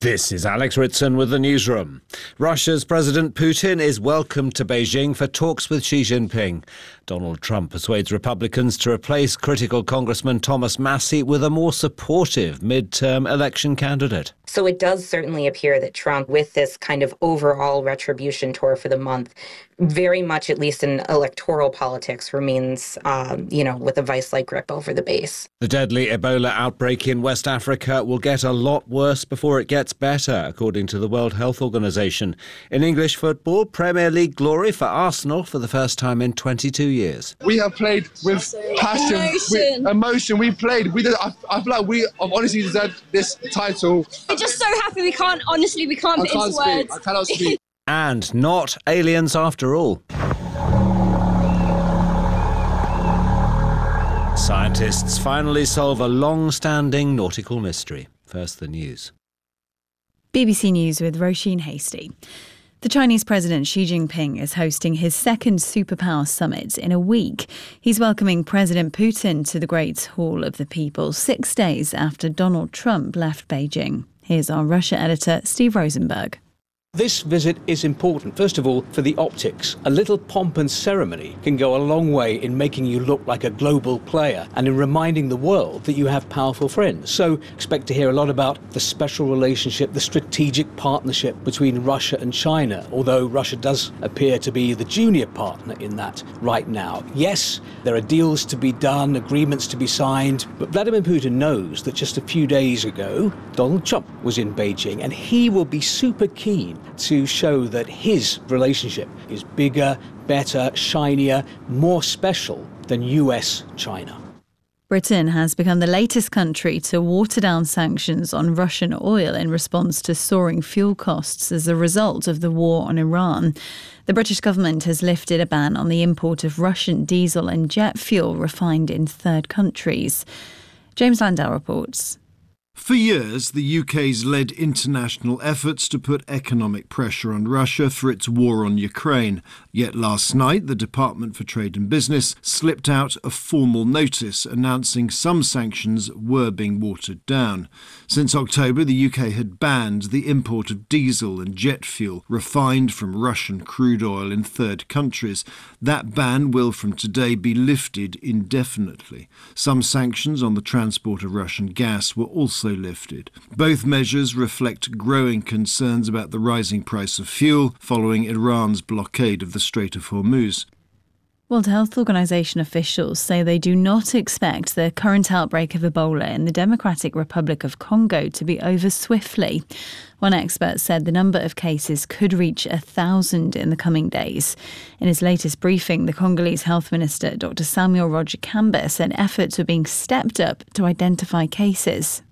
This is Alex Ritson with the newsroom. Russia's President Putin is welcomed to Beijing for talks with Xi Jinping. Donald Trump persuades Republicans to replace critical Congressman Thomas Massie with a more supportive mid-term election candidate. So it does certainly appear that Trump, with this kind of overall retribution tour for the month, very much, at least in electoral politics, remains, with a vice-like grip over the base. The deadly Ebola outbreak in West Africa will get a lot worse before it gets better, according to the World Health Organization. In English football, Premier League glory for Arsenal for the first time in 22 years. We have played with passion, emotion. We played. I feel like we have honestly deserved this title. We're just so happy we can't put into words. I cannot speak. And not aliens after all. Scientists finally solve a long-standing nautical mystery. First, the news. BBC News with Roisin Hasty. The Chinese President Xi Jinping is hosting his second superpower summit in a week. He's welcoming President Putin to the Great Hall of the People 6 days after Donald Trump left Beijing. Here's our Russia editor, Steve Rosenberg. This visit is important, first of all, for the optics. A little pomp and ceremony can go a long way in making you look like a global player and in reminding the world that you have powerful friends. So expect to hear a lot about the special relationship, the strategic partnership between Russia and China, although Russia does appear to be the junior partner in that right now. Yes, there are deals to be done, agreements to be signed, but Vladimir Putin knows that just a few days ago, Donald Trump was in Beijing, and he will be super keen to show that his relationship is bigger, better, shinier, more special than US-China. Britain has become the latest country to water down sanctions on Russian oil in response to soaring fuel costs as a result of the war on Iran. The British government has lifted a ban on the import of Russian diesel and jet fuel refined in third countries. James Landau reports. For years, the UK's led international efforts to put economic pressure on Russia for its war on Ukraine. Yet last night, the Department for Trade and Business slipped out a formal notice announcing some sanctions were being watered down. Since October, the UK had banned the import of diesel and jet fuel refined from Russian crude oil in third countries. That ban will from today be lifted indefinitely. Some sanctions on the transport of Russian gas were also lifted. Both measures reflect growing concerns about the rising price of fuel following Iran's blockade of the Strait of Hormuz. World Health Organization officials say they do not expect the current outbreak of Ebola in the Democratic Republic of Congo to be over swiftly. One expert said the number of cases could reach 1,000 in the coming days. In his latest briefing, the Congolese Health Minister, Dr. Samuel Roger Kamba, said efforts are being stepped up to identify cases.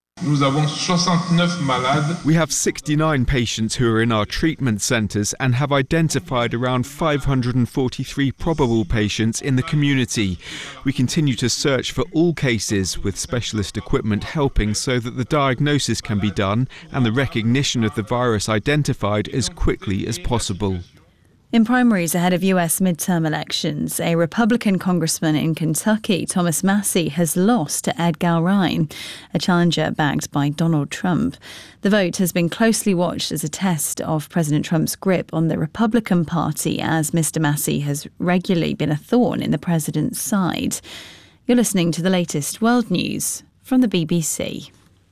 We have 69 patients who are in our treatment centres and have identified around 543 probable patients in the community. We continue to search for all cases, with specialist equipment helping so that the diagnosis can be done and the recognition of the virus identified as quickly as possible. In primaries ahead of US midterm elections, a Republican congressman in Kentucky, Thomas Massie, has lost to Ed Gilrine, a challenger backed by Donald Trump. The vote has been closely watched as a test of President Trump's grip on the Republican Party, as Mr. Massie has regularly been a thorn in the president's side. You're listening to the latest world news from the BBC.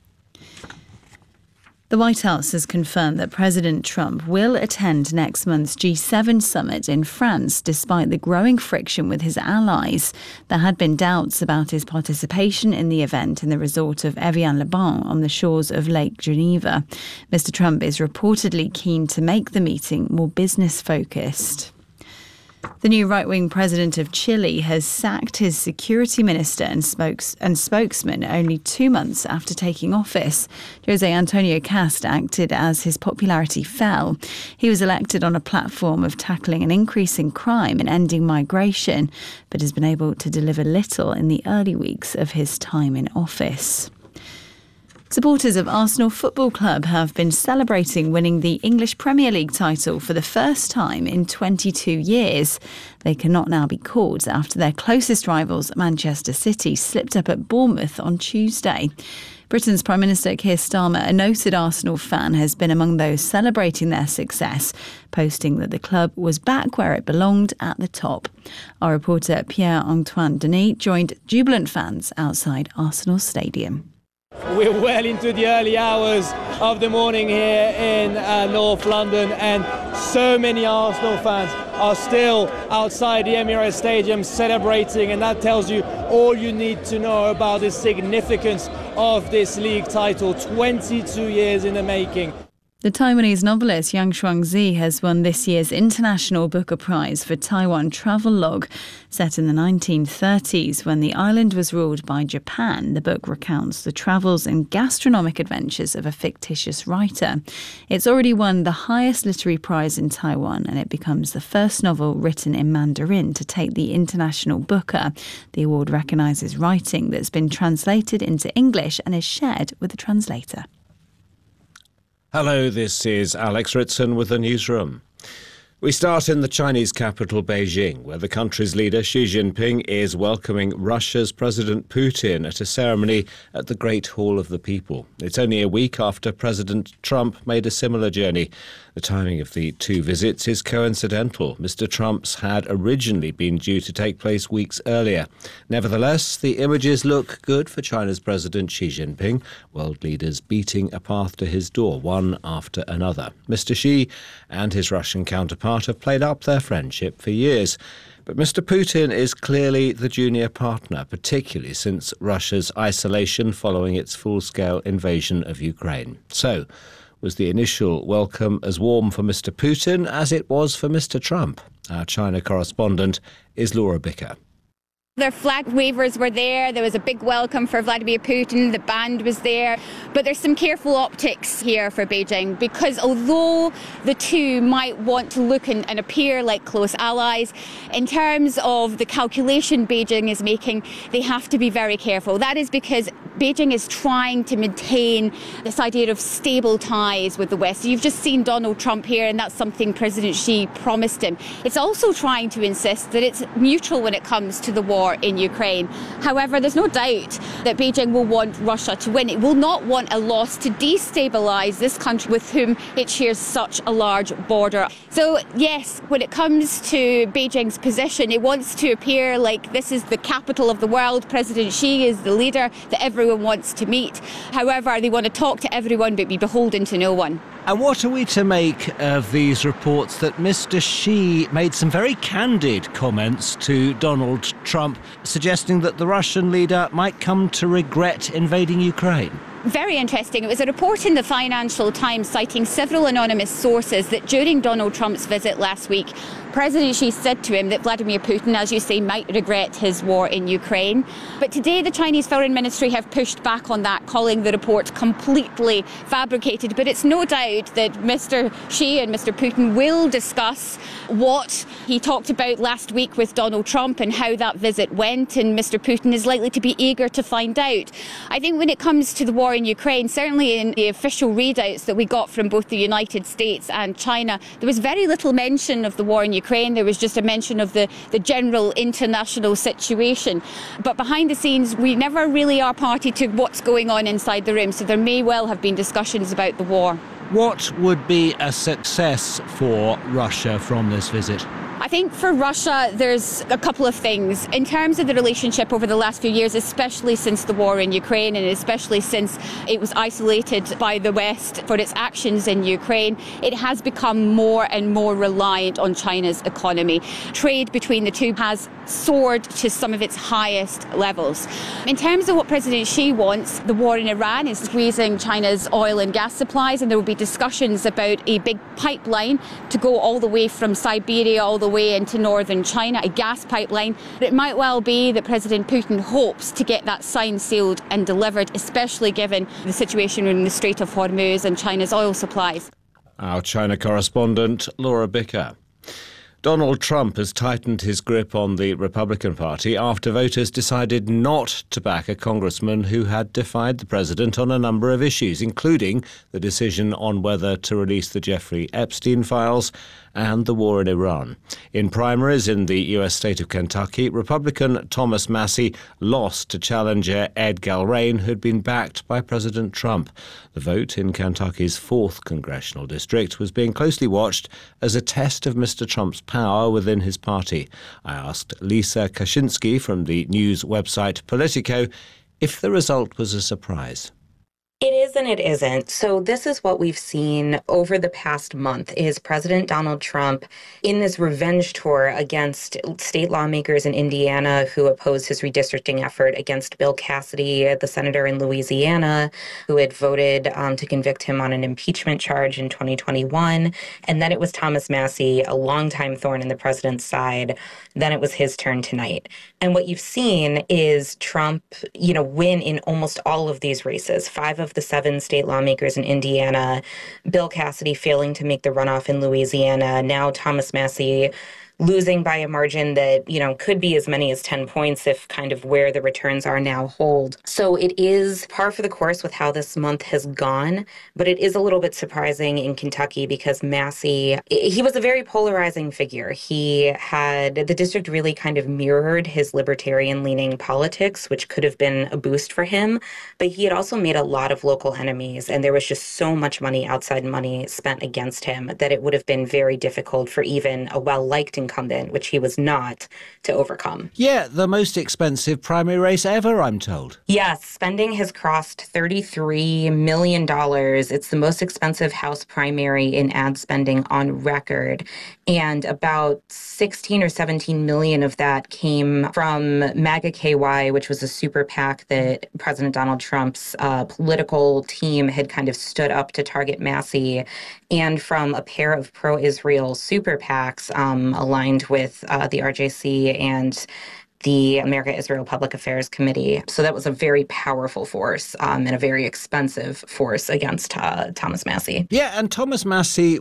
The White House has confirmed that President Trump will attend next month's G7 summit in France, despite the growing friction with his allies. There had been doubts about his participation in the event in the resort of Evian-les-Bains on the shores of Lake Geneva. Mr. Trump is reportedly keen to make the meeting more business-focused. The new right-wing president of Chile has sacked his security minister and spokesman only 2 months after taking office. José Antonio Cast acted as his popularity fell. He was elected on a platform of tackling an increase in crime and ending migration, but has been able to deliver little in the early weeks of his time in office. Supporters of Arsenal Football Club have been celebrating winning the English Premier League title for the first time in 22 years. They cannot now be caught after their closest rivals, Manchester City, slipped up at Bournemouth on Tuesday. Britain's Prime Minister Keir Starmer, a noted Arsenal fan, has been among those celebrating their success, posting that the club was back where it belonged at the top. Our reporter Pierre-Antoine Denis joined jubilant fans outside Arsenal Stadium. We're well into the early hours of the morning here in North London, and so many Arsenal fans are still outside the Emirates Stadium celebrating, and that tells you all you need to know about the significance of this league title, 22 years in the making. The Taiwanese novelist Yang Shuangzi has won this year's International Booker Prize for Taiwan Travelogue. Set in the 1930s when the island was ruled by Japan, the book recounts the travels and gastronomic adventures of a fictitious writer. It's already won the highest literary prize in Taiwan, and it becomes the first novel written in Mandarin to take the International Booker. The award recognises writing that's been translated into English and is shared with a translator. Hello, this is Alex Ritson with the newsroom. We start in the Chinese capital, Beijing, where the country's leader, Xi Jinping, is welcoming Russia's President Putin at a ceremony at the Great Hall of the People. It's only a week after President Trump made a similar journey. The timing of the two visits is coincidental. Mr. Trump's had originally been due to take place weeks earlier. Nevertheless, the images look good for China's President Xi Jinping, world leaders beating a path to his door one after another. Mr. Xi and his Russian counterpart have played up their friendship for years. But Mr. Putin is clearly the junior partner, particularly since Russia's isolation following its full-scale invasion of Ukraine. So, was the initial welcome as warm for Mr. Putin as it was for Mr. Trump? Our China correspondent is Laura Bicker. Their flag wavers were there. There was a big welcome for Vladimir Putin. The band was there. But there's some careful optics here for Beijing, because although the two might want to look and appear like close allies, in terms of the calculation Beijing is making, they have to be very careful. That is because Beijing is trying to maintain this idea of stable ties with the West. You've just seen Donald Trump here, and that's something President Xi promised him. It's also trying to insist that it's neutral when it comes to the war in Ukraine. However, there's no doubt that Beijing will want Russia to win. It will not want a loss to destabilise this country with whom it shares such a large border. So yes, when it comes to Beijing's position, it wants to appear like this is the capital of the world. President Xi is the leader that everyone wants to meet. However, they want to talk to everyone but be beholden to no one. And what are we to make of these reports that Mr. Xi made some very candid comments to Donald Trump, suggesting that the Russian leader might come to regret invading Ukraine? Very interesting. It was a report in the Financial Times citing several anonymous sources that during Donald Trump's visit last week, President Xi said to him that Vladimir Putin, as you say, might regret his war in Ukraine. But today the Chinese Foreign Ministry have pushed back on that, calling the report completely fabricated. But it's no doubt that Mr. Xi and Mr. Putin will discuss what he talked about last week with Donald Trump and how that visit went, and Mr. Putin is likely to be eager to find out. I think when it comes to the war in Ukraine, certainly in the official readouts that we got from both the United States and China, there was very little mention of the war in Ukraine. There was just a mention of the general international situation. But behind the scenes, we never really are party to what's going on inside the room, so there may well have been discussions about the war. What would be a success for Russia from this visit? I think for Russia, there's a couple of things. In terms of the relationship over the last few years, especially since the war in Ukraine and especially since it was isolated by the West for its actions in Ukraine, it has become more and more reliant on China's economy. Trade between the two has soared to some of its highest levels. In terms of what President Xi wants, the war in Iran is squeezing China's oil and gas supplies, and there will be discussions about a big pipeline to go all the way from Siberia all the way into northern China, a gas pipeline. But it might well be that President Putin hopes to get that signed, sealed and delivered, especially given the situation in the Strait of Hormuz and China's oil supplies. Our China correspondent, Laura Bicker. Donald Trump has tightened his grip on the Republican Party after voters decided not to back a congressman who had defied the president on a number of issues, including the decision on whether to release the Jeffrey Epstein files and the war in Iran. In primaries in the U.S. state of Kentucky, Republican Thomas Massie lost to challenger Ed Galbraith, who'd been backed by President Trump. The vote in Kentucky's 4th congressional district was being closely watched as a test of Mr. Trump's power within his party. I asked Lisa Kaczynski from the news website Politico if the result was a surprise. It is and it isn't. So this is what we've seen over the past month is President Donald Trump in this revenge tour against state lawmakers in Indiana who opposed his redistricting effort, against Bill Cassidy, the senator in Louisiana, who had voted to convict him on an impeachment charge in 2021. And then it was Thomas Massie, a longtime thorn in the president's side. Then it was his turn tonight. And what you've seen is Trump, win in almost all of these races. 5 of the 7 state lawmakers in Indiana, Bill Cassidy failing to make the runoff in Louisiana, now Thomas Massie losing by a margin that, could be as many as 10 points if kind of where the returns are now hold. So it is par for the course with how this month has gone, but it is a little bit surprising in Kentucky because Massie, he was a very polarizing figure. The district really kind of mirrored his libertarian-leaning politics, which could have been a boost for him, but he had also made a lot of local enemies, and there was just so much outside money spent against him that it would have been very difficult for even a well-liked incumbent, which he was not, to overcome. Yeah, the most expensive primary race ever, I'm told. Yes, spending has crossed $33 million. It's the most expensive House primary in ad spending on record. And about 16 or 17 million of that came from MAGA KY, which was a super PAC that President Donald Trump's political team had kind of stood up to target Massie, and from a pair of pro-Israel super PACs aligned with the RJC and the America-Israel Public Affairs Committee. So that was a very powerful force and a very expensive force against Thomas Massie. Yeah, and Thomas Massie,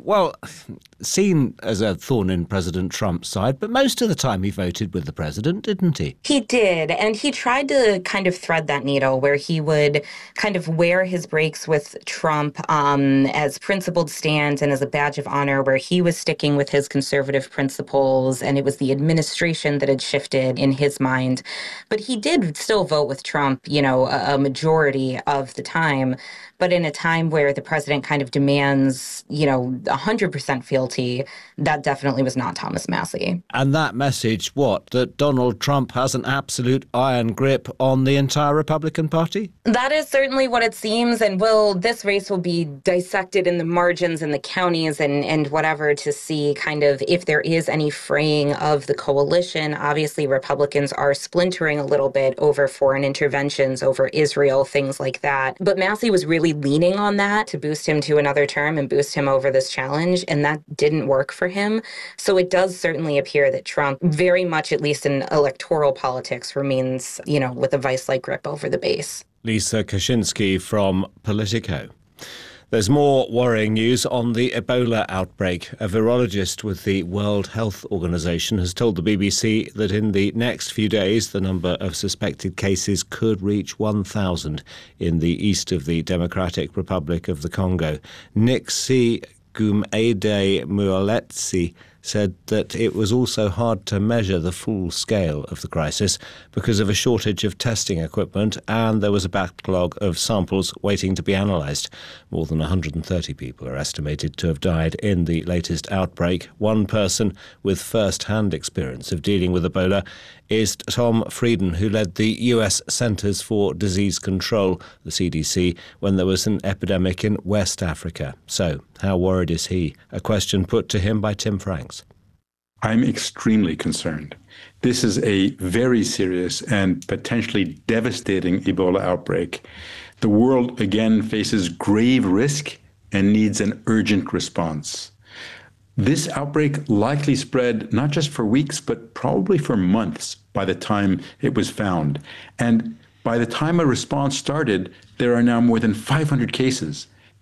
seen as a thorn in President Trump's side, but most of the time he voted with the president, didn't he? He did, and he tried to kind of thread that needle where he would kind of wear his breaks with Trump as principled stands and as a badge of honor, where he was sticking with his conservative principles, and it was the administration that had shifted in his mind. But he did still vote with Trump, a majority of the time. But in a time where the president kind of demands, 100% fealty, that definitely was not Thomas Massie. And that message, that Donald Trump has an absolute iron grip on the entire Republican Party? That is certainly what it seems. And this race will be dissected in the margins and the counties and whatever to see kind of if there is any fraying of the coalition. Obviously, Republicans are splintering a little bit over foreign interventions, over Israel, things like that. But Massie was really leaning on that to boost him to another term and boost him over this challenge, and that didn't work for him. So it does certainly appear that Trump, very much at least in electoral politics, remains, with a vice-like grip over the base. Lisa Kaczynski from Politico. There's more worrying news on the Ebola outbreak. A virologist with the World Health Organization has told the BBC that in the next few days, the number of suspected cases could reach 1,000 in the east of the Democratic Republic of the Congo. Nixie Gumede Mualetsi said that it was also hard to measure the full scale of the crisis because of a shortage of testing equipment, and there was a backlog of samples waiting to be analysed. More than 130 people are estimated to have died in the latest outbreak. One person with first-hand experience of dealing with Ebola is Tom Frieden, who led the US Centers for Disease Control, the CDC, when there was an epidemic in West Africa. So, how worried is he? A question put to him by Tim Franks. I'm extremely concerned. This is a very serious and potentially devastating Ebola outbreak. The world again faces grave risk and needs an urgent response. This outbreak likely spread not just for weeks, but probably for months by the time it was found. And by the time a response started, there are now more than 500 cases.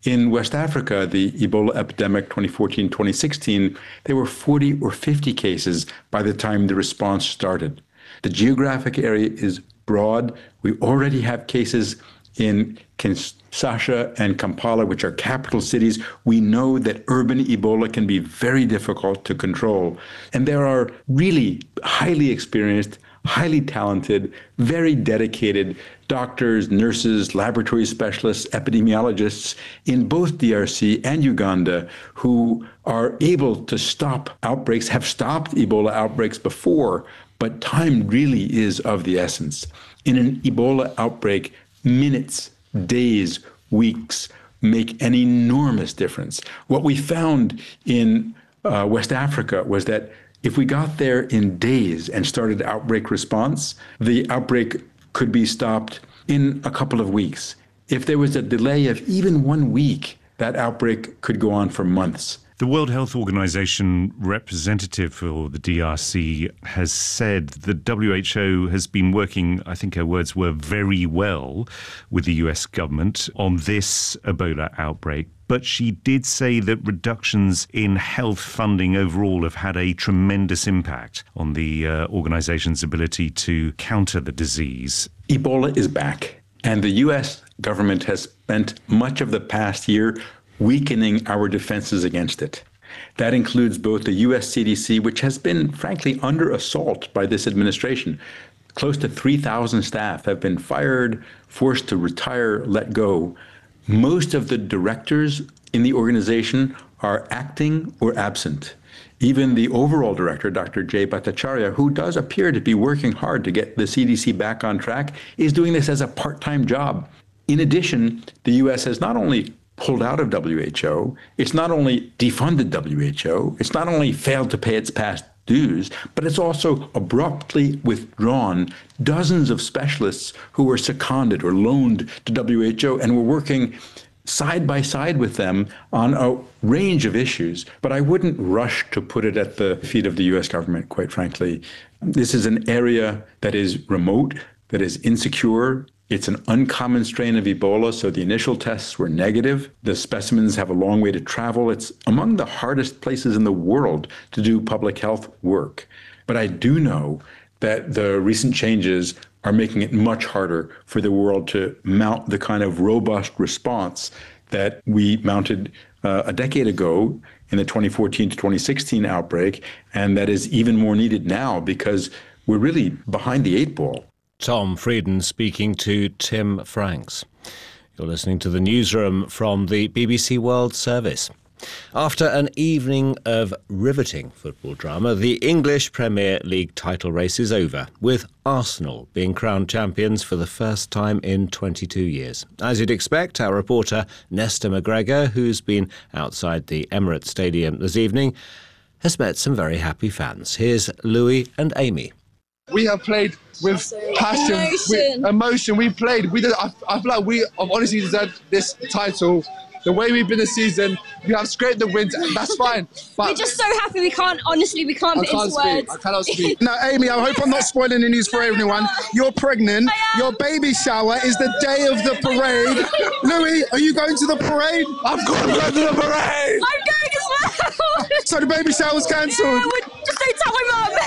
In West Africa, the Ebola epidemic 2014-2016, there were 40 or 50 cases by the time the response started. The geographic area is broad. We already have cases in Kinshasa and Kampala, which are capital cities. We know that urban Ebola can be very difficult to control. And there are really highly experienced, highly talented, very dedicated doctors, nurses, laboratory specialists, epidemiologists in both DRC and Uganda who are able to stop outbreaks, have stopped Ebola outbreaks before, but time really is of the essence. In an Ebola outbreak, minutes, days, weeks make an enormous difference. What we found in West Africa was that if we got there in days and started outbreak response, the outbreak could be stopped in a couple of weeks. If there was a delay of even 1 week, that outbreak could go on for months. The World Health Organization representative for the DRC has said the WHO has been working, I think her words were, very well with the US government on this Ebola outbreak. But she did say that reductions in health funding overall have had a tremendous impact on the organization's ability to counter the disease. Ebola is back, and the US government has spent much of the past year weakening our defenses against it. That includes both the US CDC, which has been, frankly, under assault by this administration. Close to 3,000 staff have been fired, forced to retire, let go. Most of the directors in the organization are acting or absent. Even the overall director, Dr. Jay Bhattacharya, who does appear to be working hard to get the CDC back on track, is doing this as a part-time job. In addition, the US has not only pulled out of WHO, it's not only defunded WHO, it's not only failed to pay its past dues, but it's also abruptly withdrawn dozens of specialists who were seconded or loaned to WHO and were working side by side with them on a range of issues. But I wouldn't rush to put it at the feet of the US government, quite frankly. This is an area that is remote, that is insecure. It's an uncommon strain of Ebola, so the initial tests were negative. The specimens have a long way to travel. It's among the hardest places in the world to do public health work. But I do know that the recent changes are making it much harder for the world to mount the kind of robust response that we mounted a decade ago in the 2014 to 2016 outbreak, and that is even more needed now because we're really behind the eight ball. Tom Frieden speaking to Tim Franks. You're listening to the newsroom from the BBC World Service. After an evening of riveting football drama, the English Premier League title race is over, with Arsenal being crowned champions for the first time in 22 years. As you'd expect, our reporter Nesta McGregor, who's been outside the Emirates Stadium this evening, has met some very happy fans. Here's Louis and Amy. We have played with passion, with emotion. We played. I feel like we have honestly deserved this title. The way we've been this season, we have scraped the wins. That's fine. But we're just so happy. We can't put into words. I cannot speak. Now, Amy, I hope I'm not spoiling the news for everyone. You're pregnant. Your baby shower is the day of the parade. Louis, are you going to the parade? I've got to go to the parade. I'm going as well. So the baby shower's cancelled. Yeah, just don't tell my mum.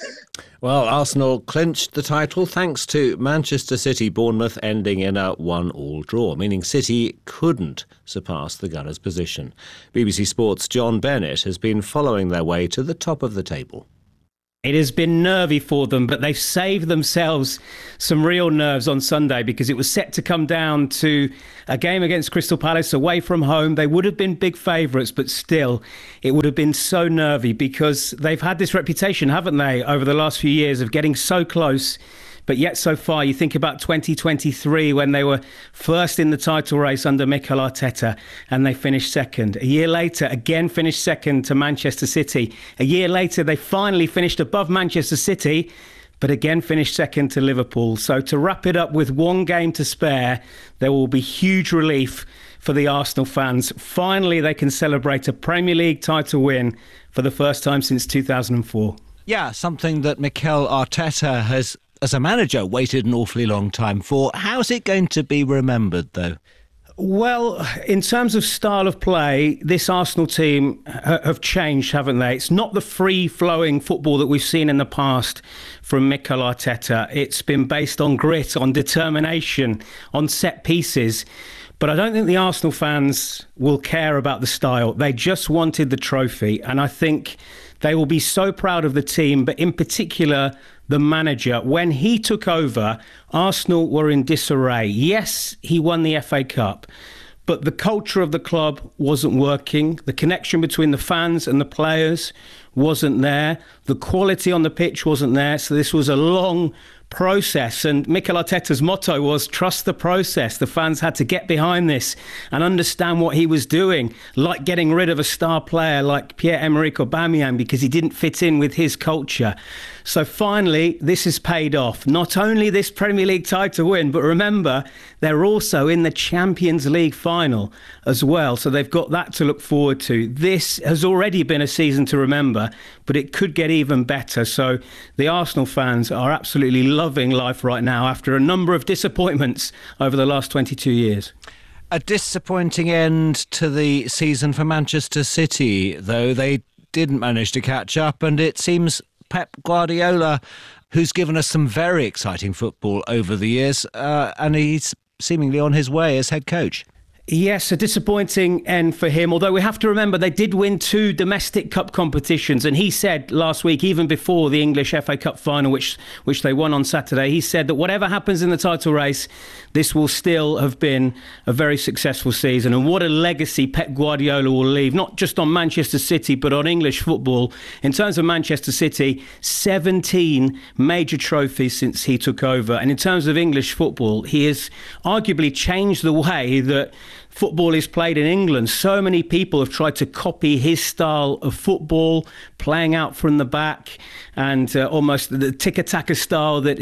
Well, Arsenal clinched the title thanks to Manchester City-Bournemouth ending in a 1-1 draw, meaning City couldn't surpass the Gunners' position. BBC Sport's John Bennett has been following their way to the top of the table. It has been nervy for them, but they've saved themselves some real nerves on Sunday because it was set to come down to a game against Crystal Palace away from home. They would have been big favourites, but still, it would have been so nervy because they've had this reputation, haven't they, over the last few years of getting so close, but yet so far. You think about 2023 when they were first in the title race under Mikel Arteta and they finished second. A year later, again finished second to Manchester City. A year later, they finally finished above Manchester City, but again finished second to Liverpool. So to wrap it up with one game to spare, there will be huge relief for the Arsenal fans. Finally, they can celebrate a Premier League title win for the first time since 2004. Yeah, something that Mikel Arteta has, as a manager, waited an awfully long time for. How's it going to be remembered, though? Well, in terms of style of play, this Arsenal team have changed, haven't they? It's not the free-flowing football that we've seen in the past from Mikel Arteta. It's been based on grit, on determination, on set pieces. But I don't think the Arsenal fans will care about the style. They just wanted the trophy. And I think they will be so proud of the team, but in particular, the manager. When he took over, Arsenal were in disarray. Yes, he won the FA Cup, but the culture of the club wasn't working. The connection between the fans and the players wasn't there. The quality on the pitch wasn't there. So this was a long process, and Mikel Arteta's motto was trust the process. The fans had to get behind this and understand what he was doing, like getting rid of a star player like Pierre-Emerick Aubameyang because he didn't fit in with his culture. So finally, this has paid off. Not only this Premier League title win, but remember, they're also in the Champions League final as well. So they've got that to look forward to. This has already been a season to remember, but it could get even better. So the Arsenal fans are absolutely loving life right now after a number of disappointments over the last 22 years. A disappointing end to the season for Manchester City, though. They didn't manage to catch up, and it seems Pep Guardiola, who's given us some very exciting football over the years, and he's seemingly on his way as head coach. Yes, a disappointing end for him, although we have to remember they did win 2 domestic cup competitions, and he said last week, even before the English FA Cup final, which they won on Saturday, he said that whatever happens in the title race, this will still have been a very successful season. And what a legacy Pep Guardiola will leave, not just on Manchester City, but on English football. In terms of Manchester City, 17 major trophies since he took over. And in terms of English football, he has arguably changed the way that football is played in England. So many people have tried to copy his style of football, playing out from the back, and almost the tiki-taka style that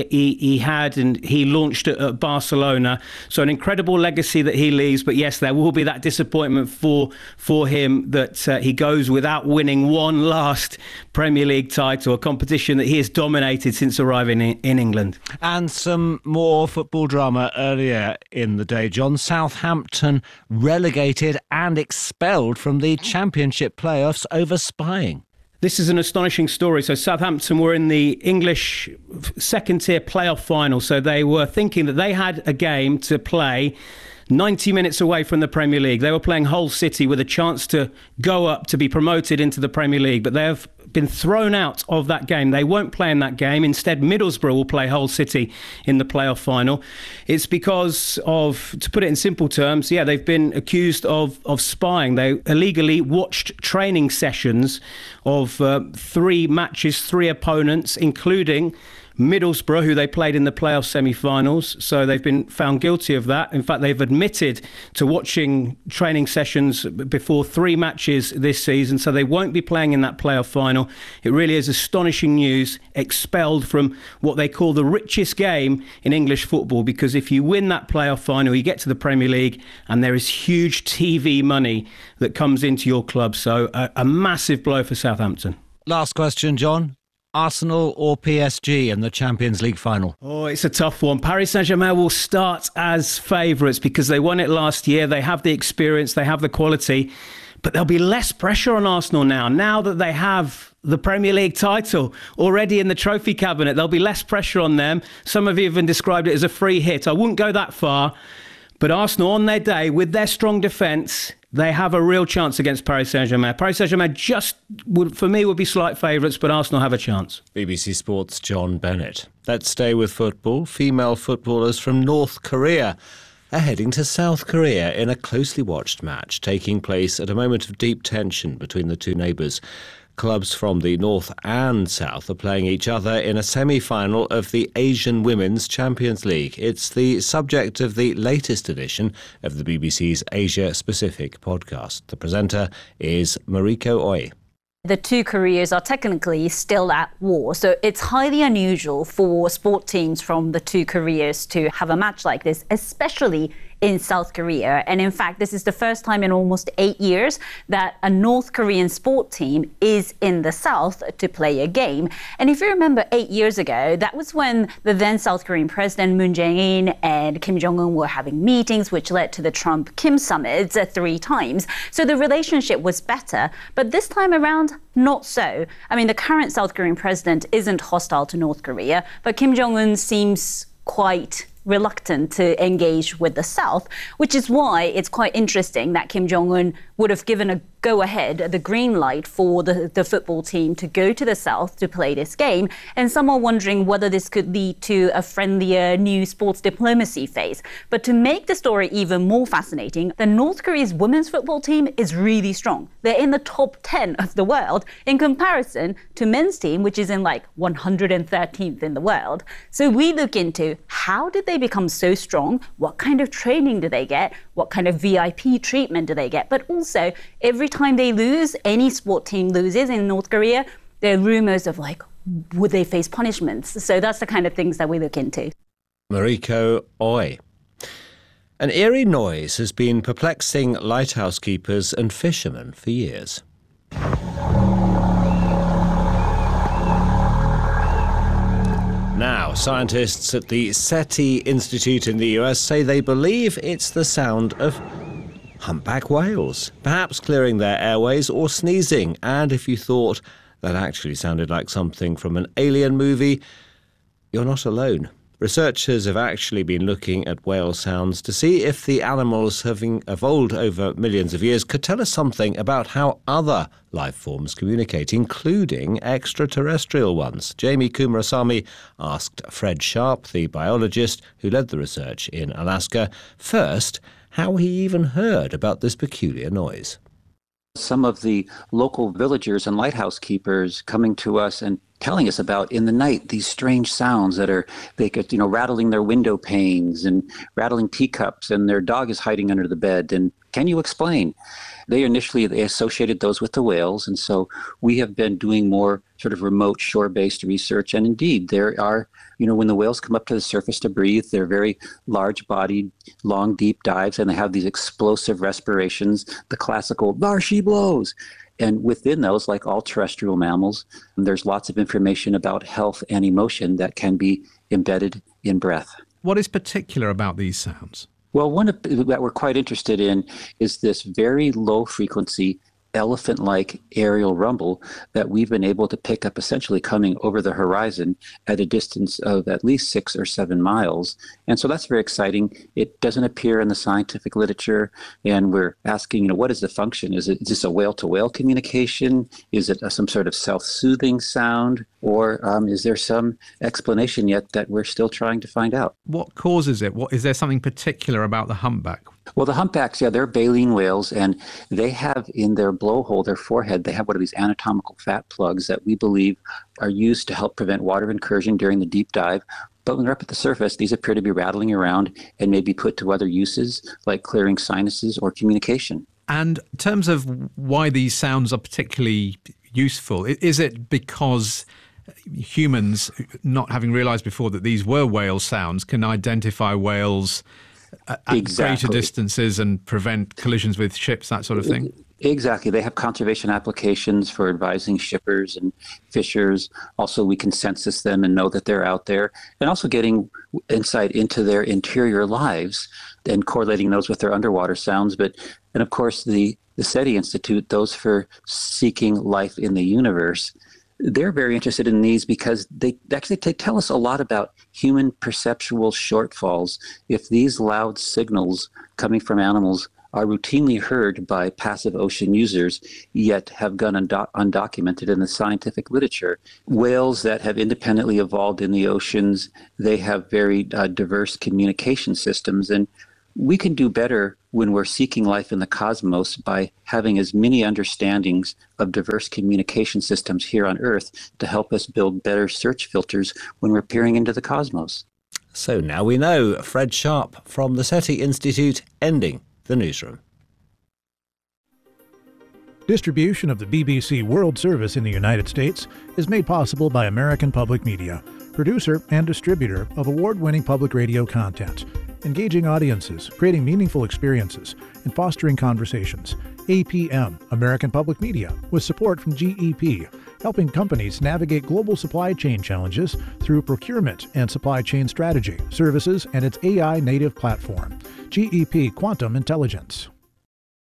he had and he launched at Barcelona. So an incredible legacy that he leaves. But yes, there will be that disappointment for him that he goes without winning one last Premier League title, a competition that he has dominated since arriving in England. And some more football drama earlier in the day, John. Southampton relegated and expelled from the Championship playoffs over spying. This is an astonishing story. So Southampton were in the English second-tier playoff final. So they were thinking that they had a game to play 90 minutes away from the Premier League. They were playing Hull City with a chance to go up to be promoted into the Premier League, but they have been thrown out of that game. They won't play in that game. Instead, Middlesbrough will play Hull City in the playoff final. It's because of, to put it in simple terms, they've been accused of spying. They illegally watched training sessions of 3 matches, 3 opponents, including Middlesbrough, who they played in the playoff semi-finals. So they've been found guilty of that. In fact, they've admitted to watching training sessions before 3 matches this season. So they won't be playing in that playoff final. It really is astonishing news. Expelled from what they call the richest game in English football, because if you win that playoff final, you get to the Premier League and there is huge TV money that comes into your club. So a massive blow for Southampton. Last question, John. Arsenal or PSG in the Champions League final? Oh, it's a tough one. Paris Saint-Germain will start as favourites because they won it last year. They have the experience, they have the quality, but there'll be less pressure on Arsenal now that they have the Premier League title already in the trophy cabinet. There'll be less pressure on them. Some have even described it as a free hit. I wouldn't go that far, but Arsenal on their day, with their strong defence, they have a real chance against Paris Saint-Germain. Paris Saint-Germain would be slight favourites, but Arsenal have a chance. BBC Sport's John Bennett. Let's stay with football. Female footballers from North Korea are heading to South Korea in a closely watched match taking place at a moment of deep tension between the two neighbours. Clubs from the north and south are playing each other in a semi-final of the Asian Women's Champions League. It's the subject of the latest edition of the BBC's Asia Pacific podcast. The presenter is Mariko Oi. The two Koreas are technically still at war, so it's highly unusual for sport teams from the two Koreas to have a match like this, especially in South Korea. And in fact, this is the first time in almost 8 years that a North Korean sport team is in the South to play a game. And if you remember 8 years ago, that was when the then South Korean President Moon Jae-in and Kim Jong-un were having meetings, which led to the Trump-Kim summits 3 times. So the relationship was better. But this time around, not so. I mean, the current South Korean president isn't hostile to North Korea, but Kim Jong-un seems quite reluctant to engage with the South, which is why it's quite interesting that Kim Jong-un would have given a go-ahead, the green light for the football team to go to the South to play this game. And some are wondering whether this could lead to a friendlier new sports diplomacy phase. But to make the story even more fascinating, the North Korea's women's football team is really strong. They're in the top 10 of the world in comparison to men's team, which is in like 113th in the world. So we look into how did they become so strong? What kind of training do they get? What kind of VIP treatment do they get? But also, every time they lose, any sport team loses in North Korea, there are rumors of like, would they face punishments? So that's the kind of things that we look into. Mariko Oi. An eerie noise has been perplexing lighthouse keepers and fishermen for years. Now, scientists at the SETI Institute in the US say they believe it's the sound of humpback whales, perhaps clearing their airways or sneezing. And if you thought that actually sounded like something from an alien movie, you're not alone. Researchers have actually been looking at whale sounds to see if the animals, having evolved over millions of years, could tell us something about how other life forms communicate, including extraterrestrial ones. Jamie Kumarasamy asked Fred Sharp, the biologist who led the research in Alaska, first how he even heard about this peculiar noise. Some of the local villagers and lighthouse keepers coming to us and telling us about in the night these strange sounds that are, they could, rattling their window panes and rattling teacups, and their dog is hiding under the bed. And can you explain? They associated those with the whales, and so we have been doing more sort of remote shore-based research. And indeed, there are, when the whales come up to the surface to breathe, they're very large-bodied, long, deep dives, and they have these explosive respirations, the classical, "There she blows." And within those, like all terrestrial mammals, there's lots of information about health and emotion that can be embedded in breath. What is particular about these sounds? Well, one that we're quite interested in is this very low frequency elephant-like aerial rumble that we've been able to pick up essentially coming over the horizon at a distance of at least 6 or 7 miles. And so that's very exciting. It doesn't appear in the scientific literature, and we're asking, what is the function? Is this a whale-to-whale communication? Is it some sort of self-soothing sound? Or is there some explanation yet that we're still trying to find out? What causes it? Is there something particular about the humpback? Well, the humpbacks, they're baleen whales, and they have in their blowhole, their forehead, they have one of these anatomical fat plugs that we believe are used to help prevent water incursion during the deep dive. But when they're up at the surface, these appear to be rattling around and may be put to other uses, like clearing sinuses or communication. And in terms of why these sounds are particularly useful, is it because humans, not having realized before that these were whale sounds, can identify whales at greater distances and prevent collisions with ships, that sort of thing? Exactly. They have conservation applications for advising shippers and fishers. Also, we can census them and know that they're out there, and also getting insight into their interior lives and correlating those with their underwater sounds. And of course, the SETI Institute, those for seeking life in the universe, they're very interested in these because they tell us a lot about human perceptual shortfalls. If these loud signals coming from animals are routinely heard by passive ocean users, yet have gone undocumented in the scientific literature, whales that have independently evolved in the oceans, they have very diverse communication systems. And we can do better when we're seeking life in the cosmos by having as many understandings of diverse communication systems here on Earth to help us build better search filters when we're peering into the cosmos. So now we know. Fred Sharp from the SETI Institute, ending the newsroom. Distribution of the BBC World Service in the United States is made possible by American Public Media, producer and distributor of award-winning public radio content. engaging audiences, creating meaningful experiences, and fostering conversations. APM, American Public Media, with support from GEP, helping companies navigate global supply chain challenges through procurement and supply chain strategy, services, and its AI native platform. GEP Quantum Intelligence.